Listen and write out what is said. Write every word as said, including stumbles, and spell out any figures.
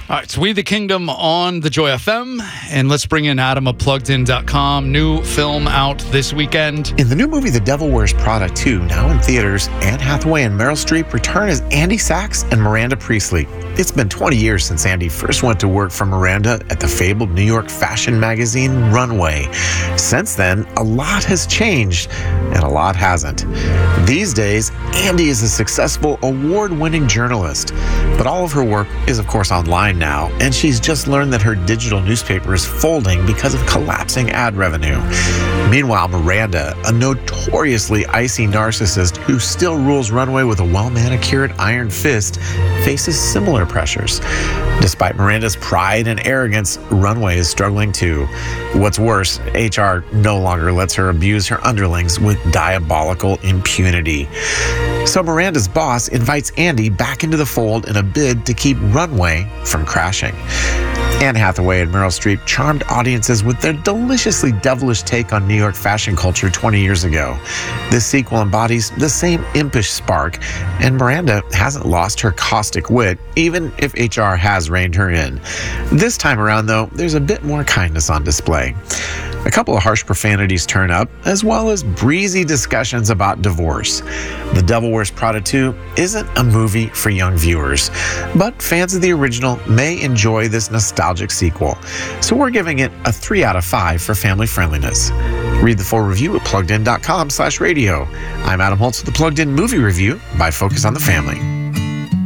All right, it's We the Kingdom on the Joy F M, and let's bring in Adam of plugged in dot com. New film out this weekend. In the new movie The Devil Wears Prada two, now in theaters, Anne Hathaway and Meryl Streep return as Andy Sachs and Miranda Priestley. It's been twenty years since Andy first went to work for Miranda at the fabled New York fashion magazine Runway. Since then, a lot has changed, and a lot hasn't. These days, Andy is a successful, award-winning journalist, but all of her work is, of course, online now, and she's just learned that her digital newspaper is folding because of collapsing ad revenue. Meanwhile, Miranda, a notoriously icy narcissist who still rules Runway with a well-manicured iron fist, faces similar pressures. Despite Miranda's pride and arrogance, Runway is struggling too. What's worse, H R no longer lets her abuse her underlings with diabolical impunity. So Miranda's boss invites Andy back into the fold in a bid to keep Runway from crashing. Anne Hathaway and Meryl Streep charmed audiences with their deliciously devilish take on New York fashion culture twenty years ago. This sequel embodies the same impish spark, and Miranda hasn't lost her caustic wit, even if H R has reined her in. This time around, though, there's a bit more kindness on display. A couple of harsh profanities turn up, as well as breezy discussions about divorce. The Devil Wears Prada two isn't a movie for young viewers, but fans of the original may enjoy this nostalgic sequel. So we're giving it a three out of five for family friendliness. Read the full review at plugged in dot com slash radio. I'm Adam Holtz with the Plugged In Movie Review by Focus on the Family.